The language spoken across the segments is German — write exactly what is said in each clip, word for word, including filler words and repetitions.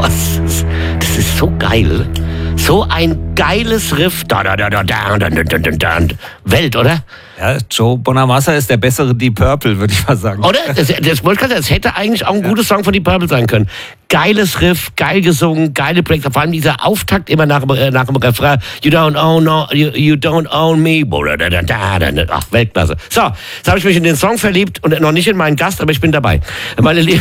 das ist, das ist so geil. So ein geiles Riff. Da, da, da, da, da, da, da, da, da. Welt, oder? Ja, Joe Bonamassa ist der bessere Deep Purple, würde ich mal sagen. Oder? Das, das, das hätte eigentlich auch ein gutes Song von Deep Purple sein können. Geiles Riff, geil gesungen, geile Breaks. Vor allem dieser Auftakt immer nach, nach dem Refrain. You don't own, no, you, you don't own me. Ach, Weltklasse. So, jetzt habe ich mich in den Song verliebt und noch nicht in meinen Gast, aber ich bin dabei. Meine, Lie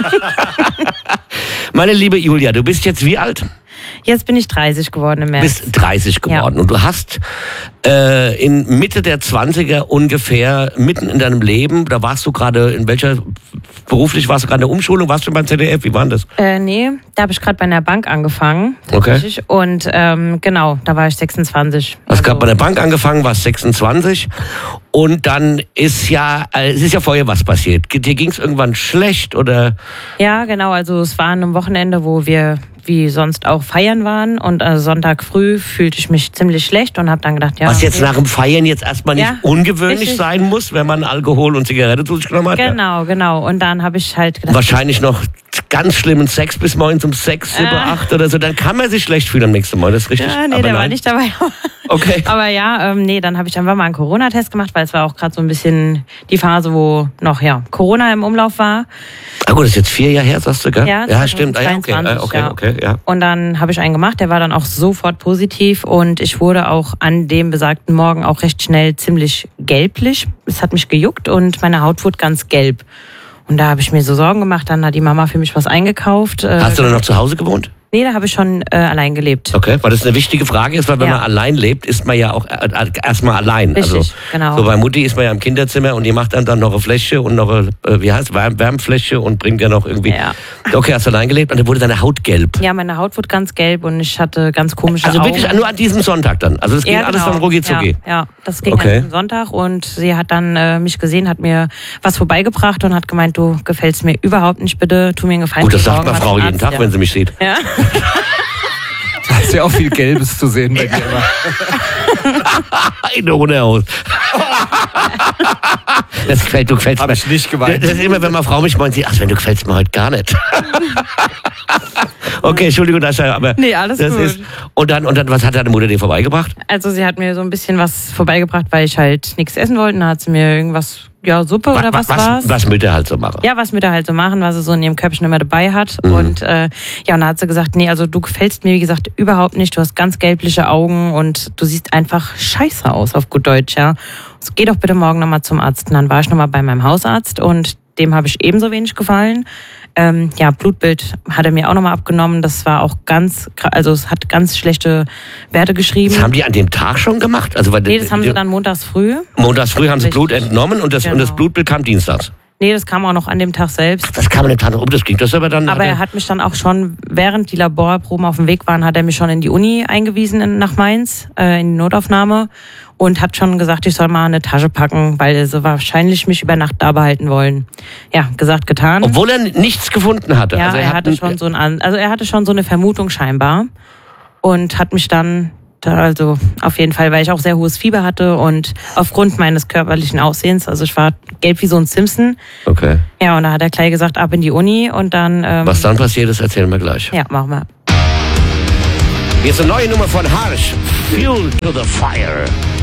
Meine liebe Julia, du bist jetzt wie alt? Jetzt bin ich dreißig geworden im März. Bist dreißig geworden. Ja. Und du hast äh, in Mitte der zwanziger ungefähr, mitten in deinem Leben, da warst du gerade, in welcher, beruflich warst du gerade in der Umschulung, warst du beim Z D F, wie war das? Äh, nee, da habe ich gerade bei einer Bank angefangen. Okay. Und ähm, genau, da war ich sechsundzwanzig. Du hast gerade bei der Bank angefangen, warst sechsundzwanzig. Und dann ist ja, äh, es ist ja vorher was passiert. Dir ging es irgendwann schlecht, oder? Ja, genau, also es war an einem Wochenende, wo wir wie sonst auch feiern waren und äh, Sonntag früh fühlte ich mich ziemlich schlecht und habe dann gedacht, ja. Was jetzt nach dem Feiern jetzt erstmal nicht ja, ungewöhnlich richtig. sein muss, wenn man Alkohol und Zigarette zu sich genommen hat. Genau, genau. Und dann habe ich halt gedacht, wahrscheinlich noch ganz schlimmen Sex bis morgens um sechs, sieben, acht oder so, dann kann man sich schlecht fühlen am nächsten Mal, das ist richtig. Ja, nee, aber der nein. war nicht dabei. Okay. Aber ja, ähm, nee, dann habe ich einfach mal einen Corona-Test gemacht, weil es war auch gerade so ein bisschen die Phase, wo noch ja Corona im Umlauf war. Ah gut, das ist jetzt vier Jahre her, sagst du, gell? Ja, ja stimmt. Ah, ja, okay, zweitausendzweiundzwanzig, okay, ja. okay, ja. Und dann habe ich einen gemacht, der war dann auch sofort positiv und ich wurde auch an dem besagten Morgen auch recht schnell ziemlich gelblich. Es hat mich gejuckt und meine Haut wurde ganz gelb. Und da habe ich mir so Sorgen gemacht, dann hat die Mama für mich was eingekauft. Hast du dann noch zu Hause gewohnt? Nee, da habe ich schon äh, allein gelebt. Okay, weil das eine wichtige Frage ist, weil wenn Ja. man allein lebt, ist man ja auch äh, erstmal allein. Richtig, also, genau. So bei Mutti ist man ja im Kinderzimmer und die macht dann, dann noch eine Fläche und noch eine, äh, wie heißt Wärm Wärmfläche und bringt ja noch irgendwie. Ja. Okay, hast du allein gelebt und dann wurde deine Haut gelb. Ja, meine Haut wurde ganz gelb und ich hatte ganz komische Also Augen. wirklich nur an diesem Sonntag dann. Also es ging Ja, alles genau. dann rucki zucki. Ja, ja, das ging Okay. an diesem Sonntag und sie hat dann äh, mich gesehen, hat mir was vorbeigebracht und hat gemeint, du gefällst mir überhaupt nicht, bitte tu mir einen Gefallen. Gut, das sagt Morgen meine hat Frau ein jeden Arzt, Tag, ja. wenn sie mich sieht. Ja. Da ist ja auch viel Gelbes zu sehen bei dir immer. Eine ohne Haus. Das gefällt, du gefällst Hab mir. ich nicht geweint. Das ist immer, wenn meine Frau mich meint, sie, ach, wenn du gefällst mir heute gar nicht. Okay, Entschuldigung, das, aber Nee, alles das gut. ist. Und dann, und dann, was hat deine Mutter dir vorbeigebracht? Also sie hat mir so ein bisschen was vorbeigebracht, weil ich halt nichts essen wollte. Dann hat sie mir irgendwas, ja, Suppe oder was, was, war's? was Mütter halt so machen. Ja, was Mütter halt so machen, was sie so in ihrem Köpfchen immer dabei hat. Mhm. Und äh, ja, und dann hat sie gesagt, nee, also du gefällst mir, wie gesagt, überhaupt nicht. Du hast ganz gelbliche Augen und du siehst einfach scheiße aus, auf gut Deutsch, ja. Also, geh doch bitte morgen nochmal zum Arzt. Und dann war ich nochmal bei meinem Hausarzt und dem habe ich ebenso wenig gefallen. Ähm, ja, Blutbild hat er mir auch nochmal abgenommen. Das war auch ganz, also es hat ganz schlechte Werte geschrieben. Das haben die an dem Tag schon gemacht? Also, weil Nee, das haben sie dann montags früh. montags früh haben sie Richtig. Blut entnommen und das, und das Genau. Blutbild kam dienstags. Nee, das kam auch noch an dem Tag selbst. Das kam an dem Tag noch um, das ging das aber dann. Aber er hat mich dann auch schon, während die Laborproben auf dem Weg waren, hat er mich schon in die Uni eingewiesen in, nach Mainz, äh, in die Notaufnahme und hat schon gesagt, ich soll mal eine Tasche packen, weil sie wahrscheinlich mich über Nacht da behalten wollen. Ja, gesagt, getan. Obwohl er nichts gefunden hatte. ja, also er, er hat hatte ein- schon so ein, An- also er hatte schon so eine Vermutung scheinbar und hat mich dann, da also auf jeden Fall, weil ich auch sehr hohes Fieber hatte und aufgrund meines körperlichen Aussehens, also ich war gelb wie so ein Simpson. Okay. Ja, und da hat er gleich gesagt, ab in die Uni und dann... Ähm, Was dann passiert ist, erzählen wir gleich. Ja, machen wir. Hier ist eine neue Nummer von Harsh. Fuel to the Fire.